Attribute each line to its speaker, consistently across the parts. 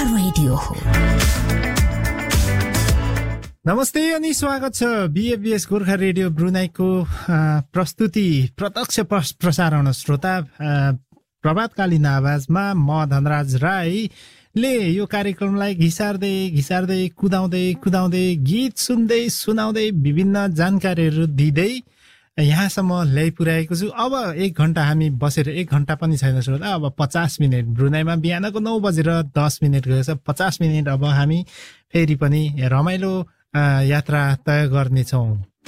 Speaker 1: Radio हो।
Speaker 2: नमस्ते अनि स्वागत छ बीएफबीएस गोर्खा रेडियो ब्रुनाईको प्रस्तुति प्रत्यक्ष प्रसारण श्रोता प्रभातकालीन आवाजमा म धनराज राईले यो कार्यक्रमलाई घिसार्दै कुदाउँदै गीत सुन्दै सुनाउँदै विभिन्न जानकारीहरू दिँदै यहाँसम्म ल्याइपुर्याएको छु। अब 1 घण्टा हामी बसेर 1 घण्टा पनि छैन श्रोता, अब 50 मिनट ब्रुनाईमा बिहानको 9:10 गएछ। 50 मिनट अब हामी फेरि पनि रमाइलो यात्रा तय गर्नेछौँ।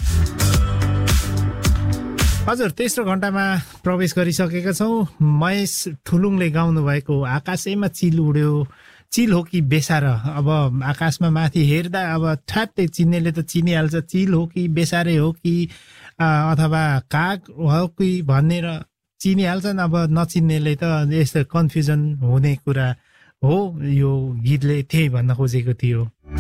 Speaker 2: हजुर, तेस्रो घण्टामा प्रवेश गरिसकेका छौँ। महेश ठुलुङले गाउनु भएको आकाशैमा चिल उड्यो, चिल हो कि बेसार। अब आकाशमा माथि हेर्दा अब ठ्याट्टै चिन्नेले त चिनिहाल्छ चिल हो कि बेसारे हो कि अथवा काग हो कि भनेर चिनिहाल्छन्। अब नचिन्नेले त यस्तो कन्फ्युजन हुने कुरा हो। यो गीतले त्यही भन्न खोजेको थियो।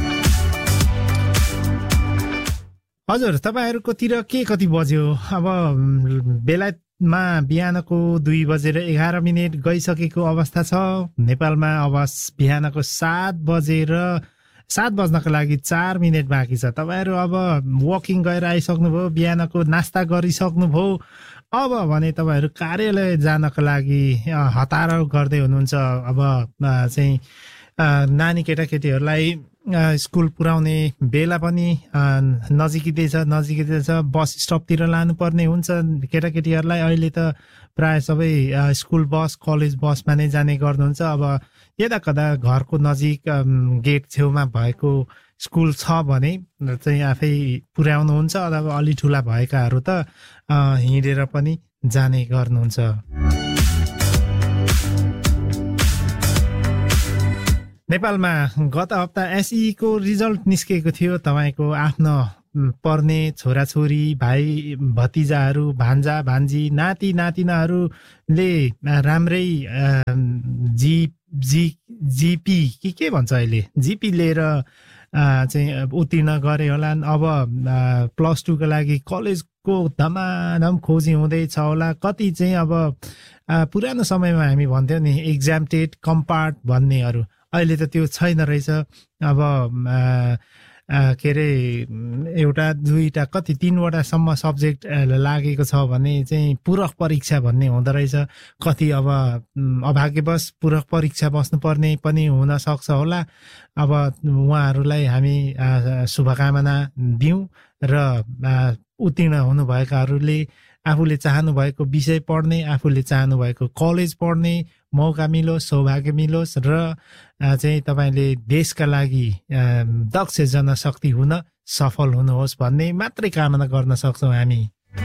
Speaker 2: हजुर, तपाईँहरूकोतिर के कति बज्यो? अब बेलायतमा बिहानको 2:11 गइसकेको अवस्था छ। नेपालमा अब बिहानको 7 बज्नको लागि 4 मिनट बाँकी छ। तपाईँहरू अब वकिङ गएर आइसक्नुभयो, बिहानको नास्ता गरिसक्नुभयो। अब भने तपाईँहरू कार्यालय जानको लागि हतार गर्दै हुनुहुन्छ। अब चाहिँ नानी केटाकेटीहरूलाई स्कुल पुर्याउने बेला पनि नजिकै छ। बस स्टपतिर लानुपर्ने हुन्छ केटाकेटीहरूलाई। अहिले त प्राय सबै स्कुल बस कलेज बसमा नै जाने गर्नुहुन्छ। अब यता कदा घरको नजिक गेट छेउमा भएको स्कुल छ भने चाहिँ आफै पुर्याउनुहुन्छ, अथवा अलि ठुला भएकाहरू त हिँडेर पनि जाने गर्नुहुन्छ। नेपालमा गत हप्ता एसई को रिजल्ट निस्केको थियो। तपाईँको आफ्नो पढ्ने छोराछोरी, भाइ भतिजाहरू, भान्जा भान्जी, नाति नातिनाहरूले राम्रै जीपी के भन्छ अहिले, जीपी लिएर चाहिँ उत्तीर्ण गरे होला। अब +2 को लागि कलेजको धमाधम खोजी हुँदैछ होला। कति चाहिँ अब पुरानो समयमा हामी भन्थ्यौँ नि एक्जामटेड कम्पार्ट भन्नेहरू, अहिले त त्यो छैन रहेछ। अब के अरे एउटा 2टा कति 3वटासम्म सब्जेक्ट लागेको छ भने चाहिँ पूरक परीक्षा भन्ने हुँदो रहेछ। कति अब अभाग्यवश पूरक परीक्षा बस्नुपर्ने पनि हुन सक्छ होला। अब उहाँहरूलाई हामी शुभकामना दिउँ र उत्तीर्ण हुनुभएकाहरूले आफूले चाहनु भएको विषय पढ्ने, आफूले चाहनु भएको कलेज पढ्ने मौका मिलोस्, सौभाग्य मिलोस् र चाहिँ तपाईँले देशका लागि दक्ष जनशक्ति हुन सफल हुनुहोस् भन्ने मात्रै कामना गर्न सक्छौँ हामी।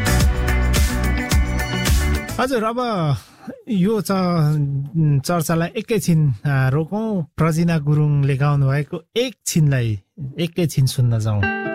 Speaker 2: हजुर, अब यो चर्चालाई एकैछिन रोकौँ। प्रजिना गुरुङले गाउनु भएको एकैछिन सुन्न जाउँ।